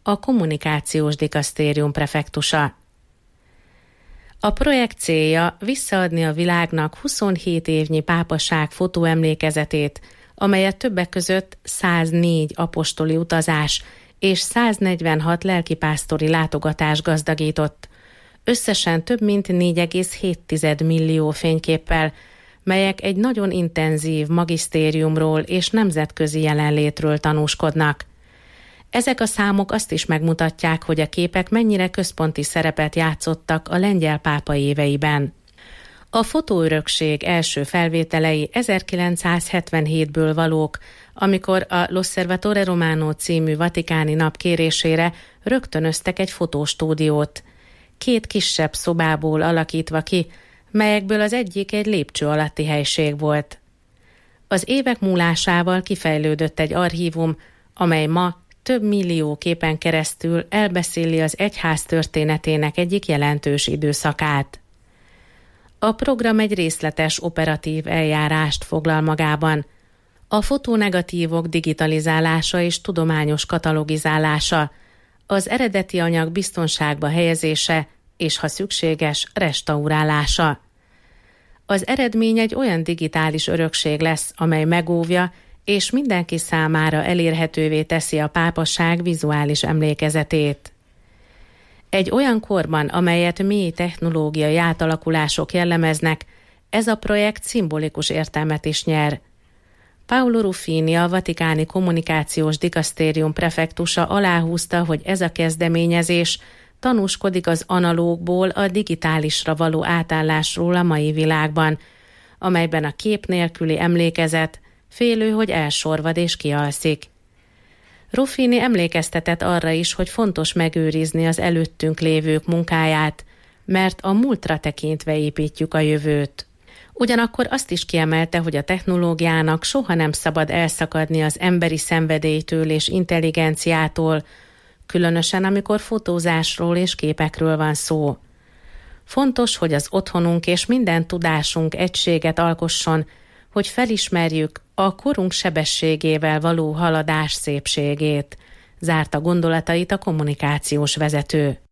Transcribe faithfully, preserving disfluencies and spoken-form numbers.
a kommunikációs dikasztérium prefektusa. A projekt célja visszaadni a világnak huszonhét évnyi pápaság fotóemlékezetét, amelyet többek között száznégy apostoli utazás és száznegyvenhat lelkipásztori látogatás gazdagított, összesen több mint négy egész hét millió fényképpel, melyek egy nagyon intenzív magisztériumról és nemzetközi jelenlétről tanúskodnak. Ezek a számok azt is megmutatják, hogy a képek mennyire központi szerepet játszottak a lengyel pápa éveiben. A fotóörökség első felvételei ezerkilencszázhetvenhétből valók, amikor a L'Osservatore Romano című vatikáni nap kérésére rögtönöztek egy fotostúdiót, két kisebb szobából alakítva ki, melyekből az egyik egy lépcső alatti helység volt. Az évek múlásával kifejlődött egy archívum, amely ma több millió képen keresztül elbeszéli az egyház történetének egyik jelentős időszakát. A program egy részletes operatív eljárást foglal magában. A fotónegatívok digitalizálása és tudományos katalogizálása, az eredeti anyag biztonságba helyezése és, ha szükséges, restaurálása. Az eredmény egy olyan digitális örökség lesz, amely megóvja és mindenki számára elérhetővé teszi a pápaság vizuális emlékezetét. Egy olyan korban, amelyet mély technológiai átalakulások jellemeznek, ez a projekt szimbolikus értelmet is nyer. Paolo Ruffini, a vatikáni kommunikációs dikasztérium prefektusa aláhúzta, hogy ez a kezdeményezés tanúskodik az analógból a digitálisra való átállásról a mai világban, amelyben a kép nélküli emlékezet félő, hogy elsorvad és kialszik. Ruffini emlékeztetett arra is, hogy fontos megőrizni az előttünk lévők munkáját, mert a múltra tekintve építjük a jövőt. Ugyanakkor azt is kiemelte, hogy a technológiának soha nem szabad elszakadni az emberi szenvedélytől és intelligenciától, különösen amikor fotózásról és képekről van szó. Fontos, hogy az otthonunk és minden tudásunk egységet alkosson, hogy felismerjük a korunk sebességével való haladás szépségét, zárta gondolatait a kommunikációs vezető.